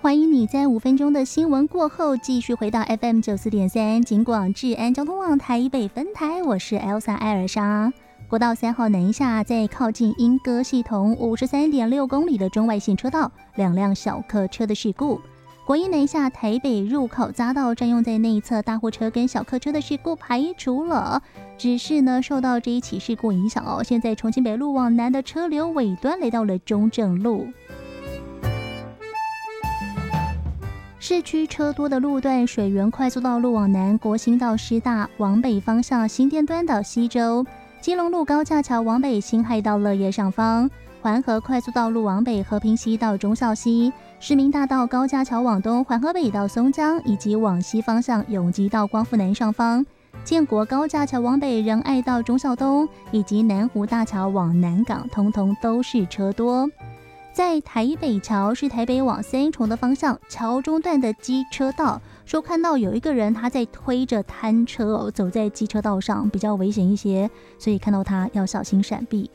欢迎你在5分钟的新闻过后继续回到 FM 94.3警广治安交通网台北分台，我是 Elsa 艾尔莎。国道3号南下，在靠近莺歌系统 53.6 公里的中外线车道，2辆小客车的事故。国一南下台北入口匝道占用在内侧大货车跟小客车的事故排除了，只是呢受到这一起事故影响现在重庆北路往南的车流尾端来到了中正路。市区车多的路段，水源快速道路往南，国兴到师大，往北方向新店端到西周，基隆路高架桥往北辛亥到乐业上方，环河快速道路往北和平西到忠孝西，市民大道高架桥往东环河北到松江，以及往西方向永吉到光复南上方，建国高架桥往北仁爱到忠孝东，以及南湖大桥往南港，通通都是车多。在台北桥是台北往三重的方向，桥中段的机车道，说看到有一个人他在推着摊车走在机车道上，比较危险一些，所以看到他要小心闪避。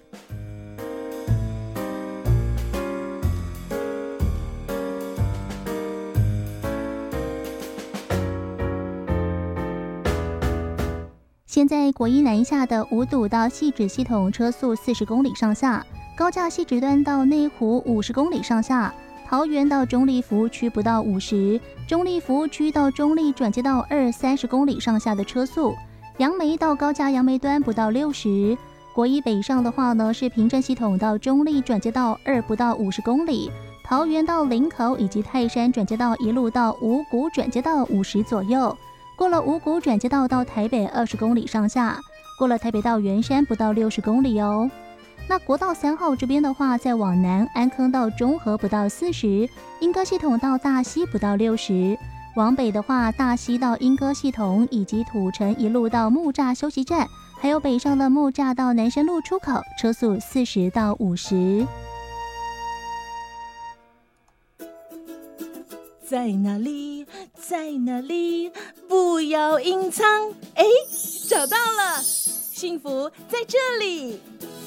现在国一南下的五堵到汐止系统车速40公里上下，高架汐止端到内湖50公里上下，桃园到中立服务区不到50，中立服务区到中立转接到30公里上下的车速，杨梅到高架杨梅端不到60。国一北上的话呢，是平镇系统到中立转接到2不到50公里，桃园到林口以及泰山转接到一路到五股转接到50左右。过了五股转接道到台北20公里上下，过了台北到圆山不到60公里哦。那国道3号这边的话，再往南安坑到中和不到40，莺歌系统到大溪不到60，往北的话，大溪到莺歌系统以及土城一路到木栅休息站，还有北上的木栅到南山路出口，车速40到50。 在哪里，在哪里，不要隐藏。哎，找到了，幸福在这里。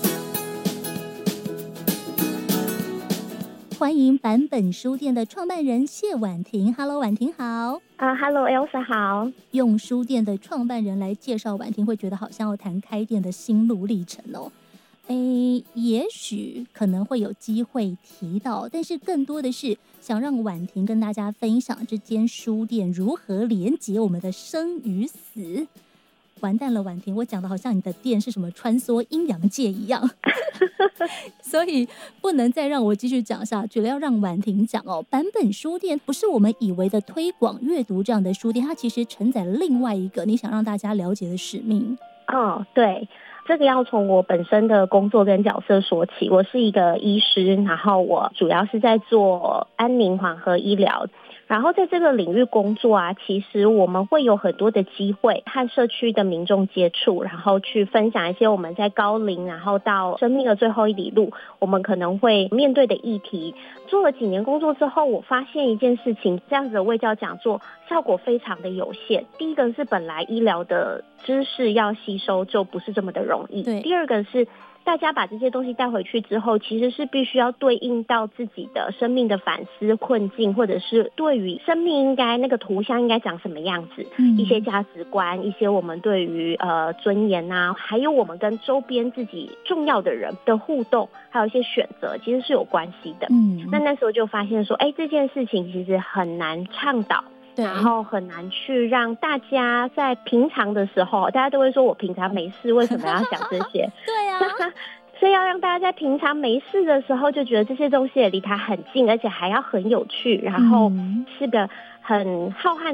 欢迎版本书店的创办人谢婉婷。 Hello 婉婷好。 Hello Elsa 好。 用书店的创办人来介绍婉婷，会觉得好像要谈开店的心路历程哦。也许可能会有机会提到，但是更多的是想让婉婷跟大家分享这间书店如何连结我们的生与死。完蛋了，婉婷，我讲的好像你的店是什么穿梭阴阳界一样所以不能再让我继续讲下去了，要让婉婷讲哦。版本书店不是我们以为的推广阅读这样的书店，它其实承载了另外一个你想让大家了解的使命。 对，这个要从我本身的工作跟角色说起。我是一个医师，然后我主要是在做安宁缓和医疗。然后在这个领域工作啊，其实我们会有很多的机会和社区的民众接触，然后去分享一些我们在高龄然后到生命的最后一里路我们可能会面对的议题。做了几年工作之后，我发现一件事情，这样子的卫教讲座效果非常的有限。第一个是本来医疗的知识要吸收就不是这么的容易，第二个是大家把这些东西带回去之后，其实是必须要对应到自己的生命的反思困境，或者是对于生命应该那个图像应该长什么样子，一些价值观，一些我们对于尊严啊，还有我们跟周边自己重要的人的互动，还有一些选择，其实是有关系的。那时候就发现说，这件事情其实很难倡导，然后很难去让大家在平常的时候，大家都会说我平常没事，为什么要想这些对啊所以要让大家在平常没事的时候就觉得这些东西也离他很近，而且还要很有趣，然后是个很浩瀚